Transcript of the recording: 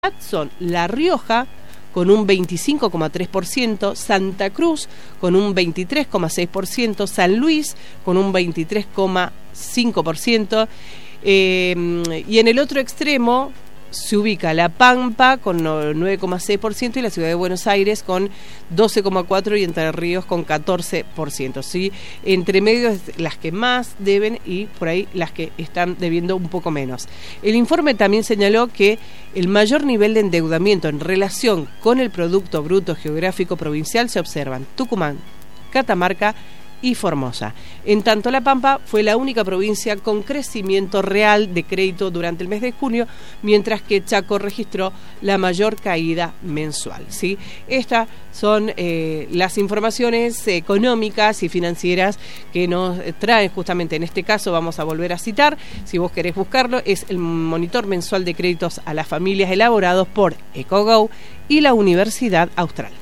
son La Rioja con un 25,3%, Santa Cruz con un 23,6%, San Luis con un 23,5%, y en el otro extremo se ubica La Pampa con 9,6% y la Ciudad de Buenos Aires con 12,4% y Entre Ríos con 14%, ¿sí? Entre medio las que más deben y por ahí las que están debiendo un poco menos. El informe también señaló que el mayor nivel de endeudamiento en relación con el Producto Bruto Geográfico Provincial se observan Tucumán, Catamarca y Formosa. En tanto, La Pampa fue la única provincia con crecimiento real de crédito durante el mes de junio, mientras que Chaco registró la mayor caída mensual, ¿sí? Estas son las informaciones económicas y financieras que nos traen justamente, en este caso vamos a volver a citar, si vos querés buscarlo, es el monitor mensual de créditos a las familias elaborados por EcoGo y la Universidad Austral.